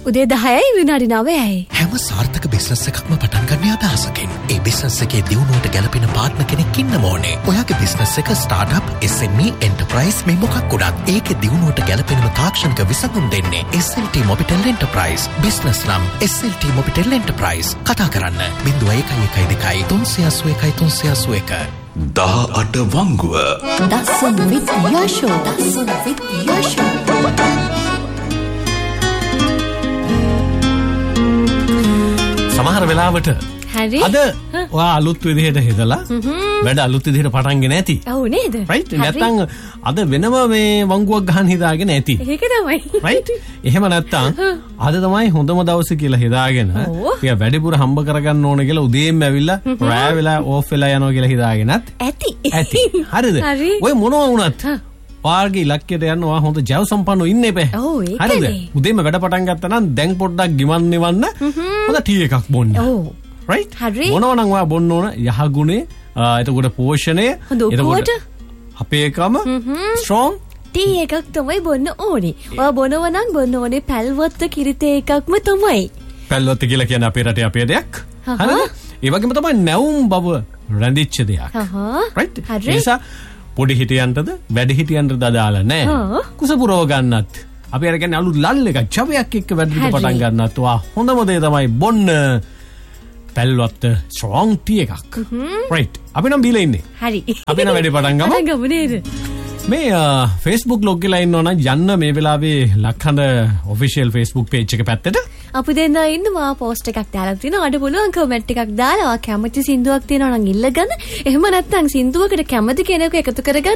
උදේ 10යි විනාඩි 9යි. හැම සාර්ථක බිස්නස් එකක්ම පටන් ගන්න අදහසකින්. ඒ බිස්නස් එකේ දියුණුවට ගැලපෙන පාර්ට්නර් කෙනෙක් ඉන්නම ඕනේ. ඔයාගේ බිස්නස් එක ස්ටාර්ට්අප්, SME, එන්ටර්ප්‍රයිස් මේ මොකක් වුණත් ඒකේ දියුණුවට ගැලපෙන තාක්ෂණික විසඳුම් දෙන්නේ SLT Mobitel Enterprise. බිස්නස් නම් SLT Mobitel Enterprise. කතා කරන්න 0112 381 18 වංගුව. දසුන් with Yasho. සමහර වෙලාවට හරි. අද ඔයා අලුත් විදිහට හෙදලා වැඩ අලුත් විදිහට පටන් ගෙන ඇති. ඔව් නේද? රයිට්. නැත්තම් අද වෙනම මේ වංගුවක් ගහන්න හිතාගෙන ඇති. ඒක තමයි. රයිට්. එහෙම නැත්තම් අද තමයි හොඳම දවස කියලා හිතාගෙන ටික වැඩිපුර හම්බ කරගන්න ඕන කියලා උදේම ඇවිල්ලා රෑ වෙලා ඕෆ් වෙලා යනවා කියලා හිතාගෙනත් ඇති. හරිද? හරි. ඔය මොනවා වුණත් පාර්ගේ ඉලක්කයට යන්න ඔයා හොඳ ජව සම්පන්නව ඉන්න එපා. ඔව් ඒකනේ. හරිද? උදේම වැඩ පටන් ගත්තා නම් දැන් පොඩ්ඩක් ගිමන් නිවන්න හොඳ ටී එකක් බොන්න. ඔව්. රයිට්. හරි. මොනවා නම් ඔයා බොන්න ඕන යහගුණේ එතකොට පෝෂණය එතකොට අපේකම ස්ට්‍රෝං ටී එකක් තමයි බොන්න ඕනේ. ඔයා බොනවා නම් බොන්න ඕනේ පැල්වත්ත කිරිතේ එකක්ම තමයි. පැල්වත්ත කියලා කියන්නේ අපේ රටේ අපේ දෙයක්. හරිද? ඒ වගේම තමයි නැවුම් බව රැඳිච්ච දෙයක්. රයිට්. ඒ නිසා පොඩි හිටියන්ටද වැඩි හිටියන්ටද අදාළ නැහැ. කුස පුරව ගන්නත් අපි අර කියන්නේ අලුත් ලල් එකක් ජවයක් එක්ක වැඩිට පටන් ගන්නත් ඔයා හොඳම දේ තමයි බොන්න පැල්වත්ත ස්ට්‍රෝං ටී එකක්. රයිට්. අපි නම් බීලා ඉන්නේ. හරි. අපි නම් වැඩි පටන් ගමු. පටන් ගමු නේද? මේ Facebook log එකලා ඉන්නවනම් යන්න මේ වෙලාවේ ලක්හඬ official Facebook page එක පැත්තට. අපි දෙන්න ඉන්නවා post එකක් දාලා තිනවා. අඩ පුළුවන් comment එකක් දාලා කැමති සින්දුවක් තියෙනවා නම් ඉල්ලගන්න. එහෙම නැත්නම් සින්දුවකට කැමති කෙනෙකු එකතු කරගන්න